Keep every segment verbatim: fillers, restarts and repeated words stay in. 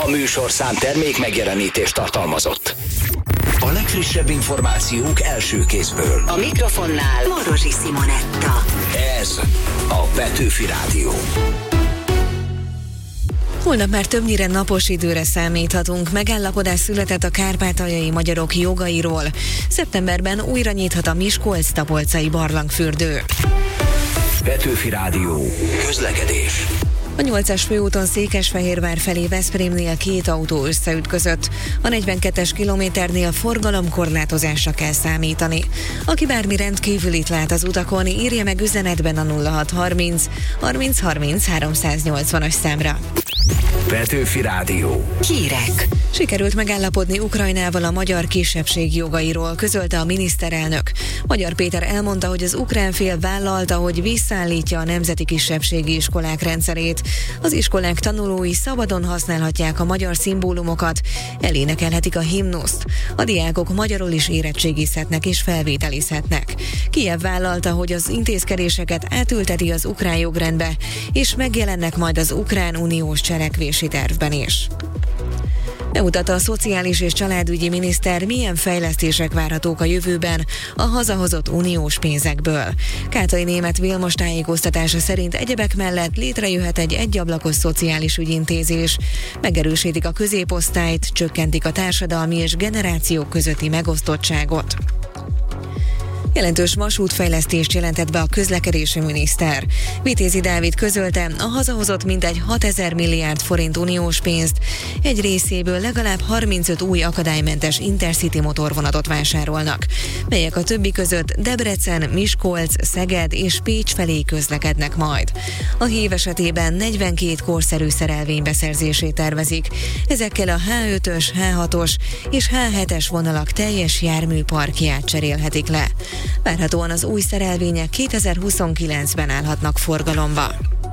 A műsorszám termék megjelenítést tartalmazott. A legfrissebb információk első kézből. A mikrofonnál Marosi Simonetta. Ez a Petőfi Rádió. Holnap már többnyire napos időre számíthatunk. Megállapodás született a kárpátaljai magyarok jogairól. Szeptemberben újra nyithat a Miskolc-Tapolcai barlangfürdő. Petőfi Rádió. Közlekedés. A nyolcas főúton Székesfehérvár felé Veszprémnél két autó összeütközött. A negyvenkettes kilométernél forgalomkorlátozásra kell számítani. Aki bármi rendkívülit lát az utakon, írja meg üzenetben a nulla hat harminc harminc harminc háromszáznyolcvanas számra. Petőfi Rádió. Hírek. Sikerült megállapodni Ukrajnával a magyar kisebbség jogairól, közölte a miniszterelnök. Magyar Péter elmondta, hogy az ukrán fél vállalta, hogy visszaállítja a nemzeti kisebbségi iskolák rendszerét. Az iskolák tanulói szabadon használhatják a magyar szimbólumokat, elénekelhetik a himnuszt. A diákok magyarul is érettségizhetnek és felvételizhetnek. Kijev vállalta, hogy az intézkedéseket átülteti az ukrán jogrendbe, és megjelennek majd az ukrán uniós cselekvési tervben is. Bemutatta a szociális és családügyi miniszter, milyen fejlesztések várhatók a jövőben a hazahozott uniós pénzekből. Kátai Németh Vilmos tájékoztatása szerint egyebek mellett létrejöhet egy egyablakos szociális ügyintézés, megerősítik a középosztályt, csökkentik a társadalmi és generációk közötti megosztottságot. Jelentős vasútfejlesztést jelentett be a közlekedési miniszter. Vitézi Dávid közölte, a hazahozott mintegy hatezer milliárd forint uniós pénzt, egy részéből legalább harmincöt új akadálymentes Intercity motorvonatot vásárolnak, melyek a többi között Debrecen, Miskolc, Szeged és Pécs felé közlekednek majd. A hív esetében negyvenkét korszerű szerelvény beszerzését tervezik. Ezekkel a há ötös, há hatos és há hetes vonalak teljes járműparkját cserélhetik le. Várhatóan az új szerelvények kétezer-huszonkilencben állhatnak forgalomba.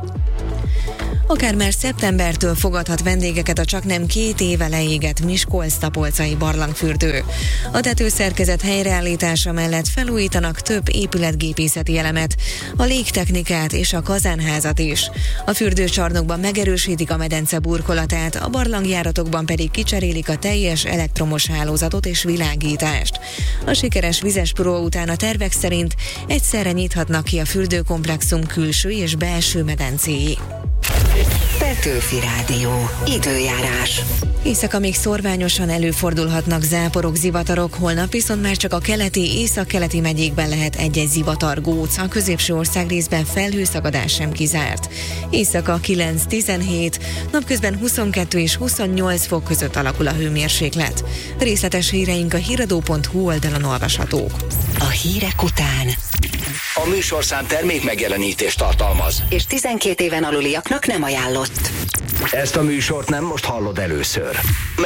Akár már szeptembertől fogadhat vendégeket a csaknem két éve leégett Miskolc-Tapolcai barlangfürdő. A tetőszerkezet helyreállítása mellett felújítanak több épületgépészeti elemet, a légtechnikát és a kazánházat is. A fürdőcsarnokban megerősítik a medence burkolatát, a barlangjáratokban pedig kicserélik a teljes elektromos hálózatot és világítást. A sikeres vizes pró után a tervek szerint egyszerre nyithatnak ki a fürdőkomplexum külső és belső medencéi. Petőfi Rádió. Időjárás. Éjszaka még szorványosan előfordulhatnak záporok, zivatarok, holnap viszont már csak a keleti, északkeleti megyékben lehet egy-egy zivatargóc, a középső országrészben felhőszagadás sem kizárt. Éjszaka kilenc-tizenhét, napközben huszonkettő és huszonnyolc fok között alakul a hőmérséklet. Részletes híreink a híradó pont hu oldalon olvashatók. A hírek után A műsorszám termék megjelenítést tartalmaz. és tizenkét éven aluliaknak nem ajánlott. Ezt a műsort nem most hallod először.